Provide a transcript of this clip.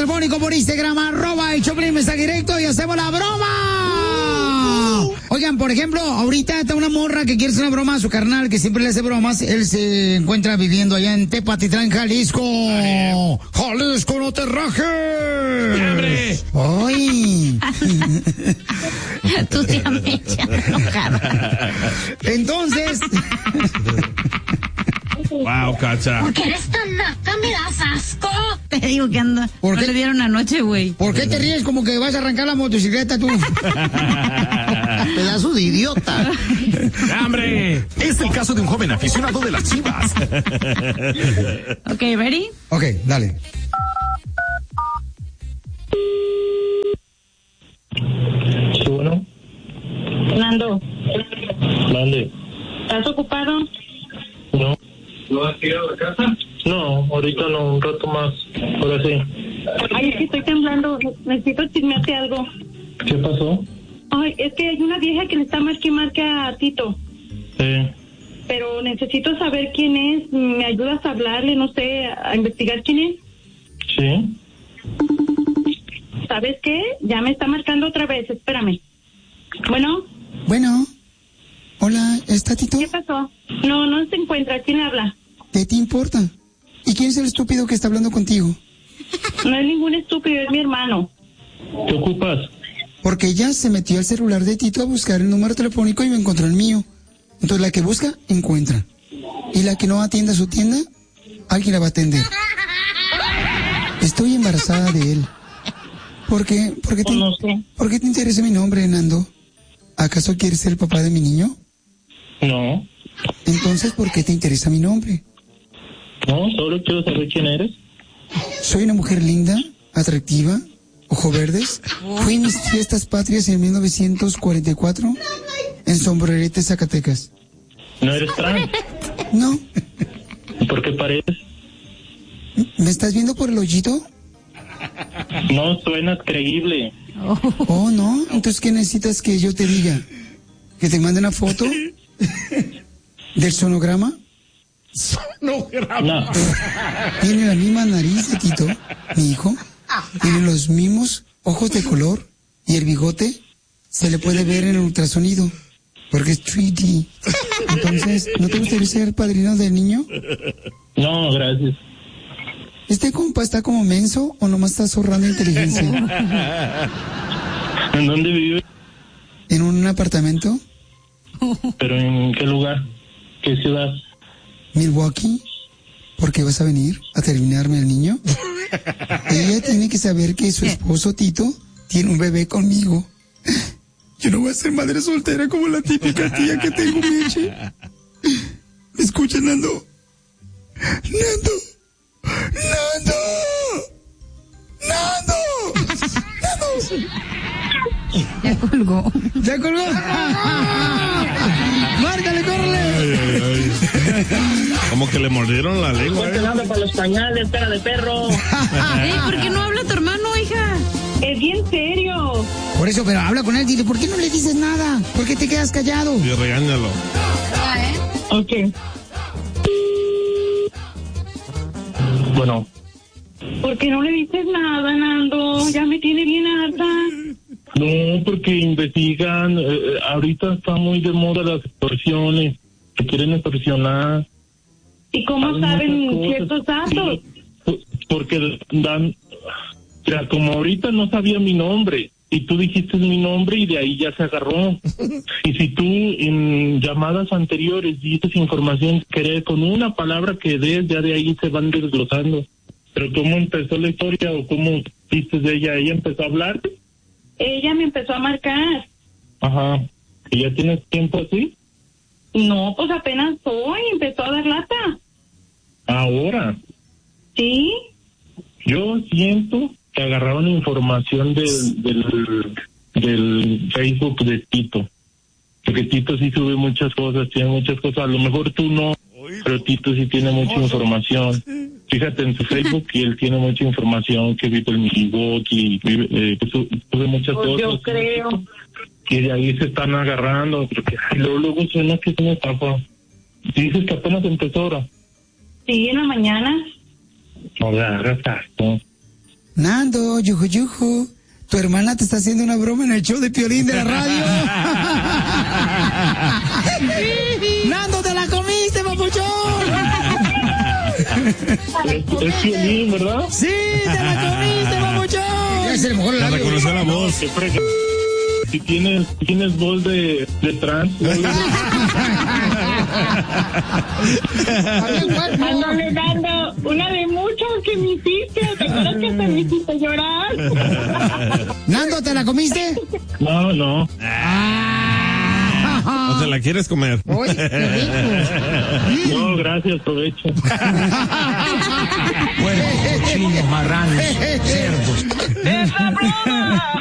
telefónico por Instagram, @el Choplin, mensaje directo y hacemos la broma. Oigan, por ejemplo, ahorita está una morra que quiere hacer una broma a su carnal, que siempre le hace bromas. Él se encuentra viviendo allá en Tepatitlán, Jalisco. ¡Jalisco, no te rajes! ¡Hombre! ¡Ay! Tu tía Mecha, enojada. Entonces... Wow, Cacha. ¿Por qué eres tan naca? ¿Me das asco? Te digo que anda. ¿Por ¿Por qué? qué le dieron anoche, güey? ¿Por qué te ríes como que vas a arrancar la motocicleta tú? Pedazo de idiota. ¡Hombre! Es el caso de un joven aficionado de las Chivas. Ok, ¿ready? Ok, dale. Sí, bueno, Nando, mande. ¿estás ocupado? No, ¿No has llegado a casa? no, ahorita no, un rato más. Ahora sí. Ay, es que estoy temblando. Necesito chismearte algo. ¿Qué pasó? Ay, es que hay una vieja que le está marque a Tito. Sí. Pero necesito saber quién es. ¿Me ayudas a hablarle? No sé, a investigar quién es. ¿Sí? ¿Sabes qué? Ya me está marcando otra vez. Espérame. Bueno, Bueno. Hola, ¿está Tito? ¿qué pasó? No, no se encuentra. ¿Quién habla? ¿Qué te importa? ¿Y quién es el estúpido que está hablando contigo? No es ningún estúpido, es mi hermano. ¿Qué ocupas? Porque ella se metió al celular de Tito a buscar el número telefónico y me encontró el mío. Entonces la que busca, encuentra. Y la que no atiende a su tienda, alguien la va a atender. Estoy embarazada de él. ¿Por qué? ¿Por qué No sé. ¿Por qué te interesa mi nombre, Nando? ¿Acaso quieres ser el papá de mi niño? No, Entonces, ¿por qué te interesa mi nombre? no, solo quiero saber quién eres. Soy una mujer linda, atractiva, ojos verdes. Fui en mis fiestas patrias en 1944 en Sombrerete, Zacatecas. ¿No eres trans? No, ¿Por qué pareces? ¿me estás viendo por el hoyito? No suenas creíble. Oh, no. Entonces, ¿qué necesitas que yo te diga? ¿Que te mande una foto del sonograma? No. Tiene la misma nariz de Tito, mi hijo. Tiene los mismos ojos de color y el bigote se le puede ver en el ultrasonido. Porque es 3D. Entonces, ¿no te gustaría ser el padrino del niño? No, gracias. ¿Este compa está como menso o nomás está zorrando inteligencia? ¿En dónde vives? ¿En un apartamento? ¿Pero en qué lugar? ¿Qué ciudad? ¿Milwaukee? ¿Por qué vas a venir a terminarme el niño? Ella tiene que saber que su esposo Tito tiene un bebé conmigo. Yo no voy a ser madre soltera como la típica tía que tengo, Meche. ¿Me escuchas, Nando? ¡Nando! ¡Nando! ¡Nando! ¡Nando! Ya colgó. ¿Ya colgó? ¡Márcale, córrele! Como que le mordieron la lengua. Ando para los pañales, cara de perro. ¿Por qué no habla tu hermano, hija? Es bien serio. Por eso, pero habla con él, dile, ¿por qué no le dices nada? ¿Por qué te quedas callado? Y regáñalo. Ok. Bueno, ¿Por qué no le dices nada, Nando? Ya me tiene bien harta. no, porque investigan. Ahorita está muy de moda las extorsiones. Se quieren extorsionar. ¿Y cómo Hay saben muchas cosas. ciertos datos? Sí, porque dan. O sea, como ahorita no sabía mi nombre. Y tú dijiste mi nombre y de ahí ya se agarró. Y si tú en llamadas anteriores diste información que con una palabra que des, ya de ahí se van desglosando. Pero ¿cómo empezó la historia o cómo viste de ella? ¿Ella empezó a hablar? Ella me empezó a marcar. Ajá. ¿Y ya tienes tiempo así? No, pues apenas hoy empezó a dar lata. Ahora. ¿Sí? Yo siento que agarraron información del Facebook de Tito. Porque Tito sí sube muchas cosas, tiene muchas cosas. A lo mejor tú no, pero Tito sí tiene mucha información. Fíjate en su Facebook y él tiene mucha información, que vive en Milwaukee, sube muchas Pues cosas. yo creo. Y de ahí se están agarrando, porque luego suena que es una estafa. Dices que apenas empezó ahora. Sí, en la mañana. No le hagas caso. Nando, yuju, tu hermana te está haciendo una broma en el show de Piolín de la radio. Nando, te la comiste, papuchón. Es Piolín, ¿verdad? Sí, te la comiste, papuchón. Es el mejor Ya reconoció la voz. Qué frega. Si tienes voz de trans. Ándale, Nando, una de muchas que me hiciste. ¿Te acuerdas que hasta me hiciste llorar? Nando, ¿te la comiste? No. ¿O te la quieres comer? Uy, qué rico. No, gracias, provecho. Bueno, cochinos, marranos, cerdos. ¡Es la broma!